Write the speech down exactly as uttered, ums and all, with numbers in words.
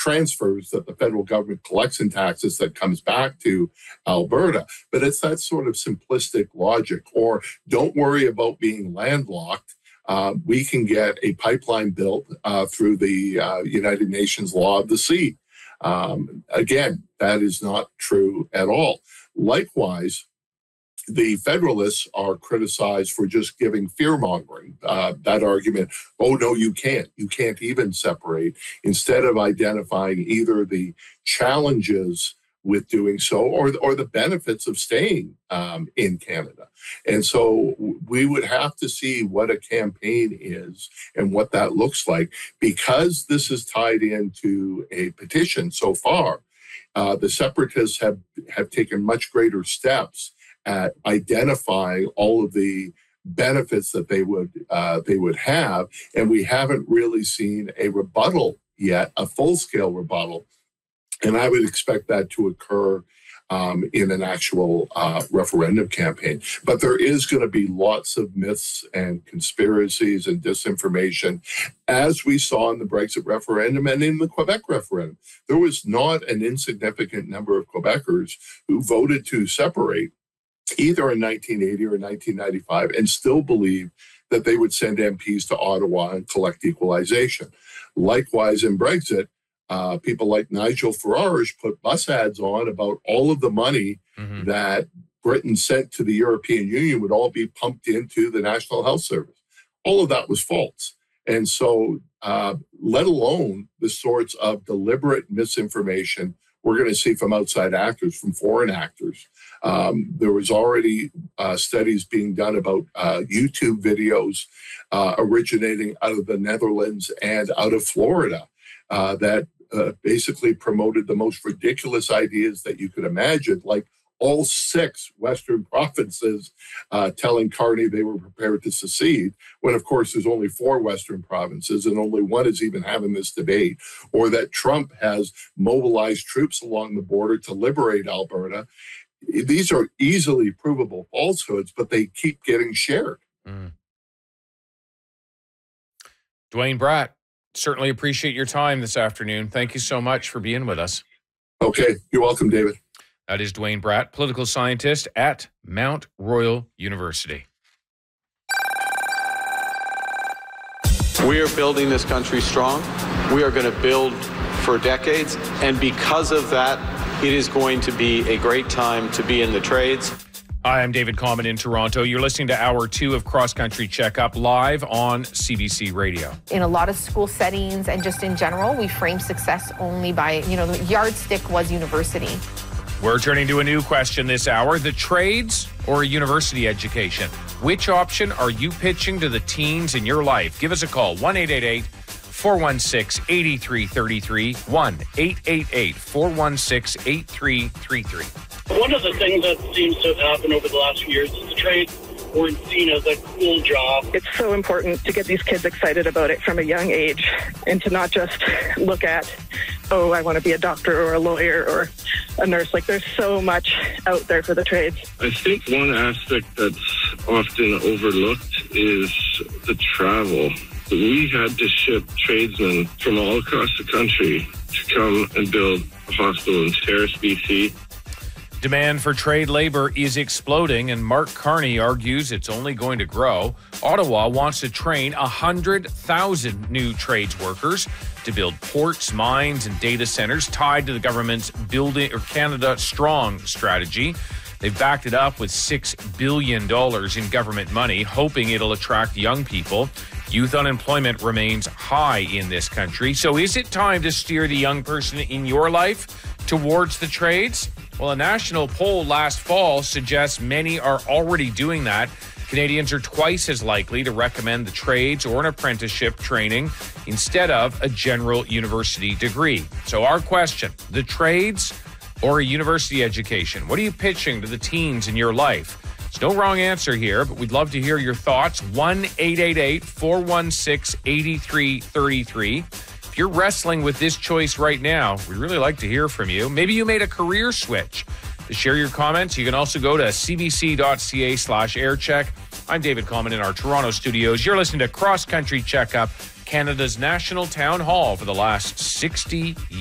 transfers that the federal government collects in taxes that comes back to Alberta. But it's that sort of simplistic logic. Or don't worry about being landlocked. Uh, we can get a pipeline built uh, through the uh, United Nations Law of the Sea. Um, again, that is not true at all. Likewise, the Federalists are criticized for just giving fear-mongering. Uh, that argument, oh, no, you can't. You can't even separate, instead of identifying either the challenges with doing so or, or the benefits of staying um, in Canada. And so we would have to see what a campaign is and what that looks like. Because this is tied into a petition so far, uh, the separatists have, have taken much greater steps at identifying all of the benefits that they would uh, they would have, and we haven't really seen a rebuttal yet, a full-scale rebuttal, and I would expect that to occur um, in an actual uh, referendum campaign. But there is going to be lots of myths and conspiracies and disinformation, as we saw in the Brexit referendum and in the Quebec referendum. There was not an insignificant number of Quebecers who voted to separate either in nineteen eighty or nineteen ninety-five, and still believe that they would send M Ps to Ottawa and collect equalization. Likewise, in Brexit, uh, people like Nigel Farage put bus ads on about all of the money mm-hmm. that Britain sent to the European Union would all be pumped into the National Health Service. All of that was false. And so, uh, let alone the sorts of deliberate misinformation we're going to see from outside actors, from foreign actors. Um, there was already uh, studies being done about uh, YouTube videos uh, originating out of the Netherlands and out of Florida uh, that uh, basically promoted the most ridiculous ideas that you could imagine, like all six Western provinces uh, telling Carney they were prepared to secede, when, of course, there's only four Western provinces and only one is even having this debate, or that Trump has mobilized troops along the border to liberate Alberta. These are easily provable falsehoods, but they keep getting shared. Mm. Dwayne Bratt, certainly appreciate your time this afternoon. Thank you so much for being with us. Okay, you're welcome, David. That is Dwayne Bratt, political scientist at Mount Royal University. We are building this country strong. We are going to build for decades. And because of that, it is going to be a great time to be in the trades. Hi, I'm David Common in Toronto. You're listening to Hour two of Cross Country Checkup live on C B C Radio. In a lot of school settings and just in general, we frame success only by, you know, the yardstick was university. We're turning to a new question this hour: the trades or a university education? Which option are you pitching to the teens in your life? Give us a call, one eight eight eight, four one six, eight three three three, one eight eight eight, four one six, eight three three three. One of the things that seems to have happened over the last few years is the trades weren't seen as a cool job. It's so important to get these kids excited about it from a young age and to not just look at, oh, I want to be a doctor or a lawyer or a nurse. Like, there's so much out there for the trades. I think one aspect that's often overlooked is the travel. We had to ship tradesmen from all across the country to come and build a hospital in Terrace, B C. Demand for trade labor is exploding, and Mark Carney argues it's only going to grow. Ottawa wants to train one hundred thousand new trades workers to build ports, mines, and data centers tied to the government's Building or Canada Strong strategy. They've backed it up with six billion dollars in government money, hoping it'll attract young people. Youth unemployment remains high in this country. So is it time to steer the young person in your life towards the trades? Well, a national poll last fall suggests many are already doing that. Canadians are twice as likely to recommend the trades or an apprenticeship training instead of a general university degree. So our question, the trades or a university education? What are you pitching to the teens in your life? There's no wrong answer here, but we'd love to hear your thoughts. one eight eight eight, four one six, eight three three three. If you're wrestling with this choice right now, we'd really like to hear from you. Maybe you made a career switch. To share your comments, you can also go to cbc.ca slash aircheck. I'm David Common in our Toronto studios. You're listening to Cross Country Checkup, Canada's national town hall for the last sixty years.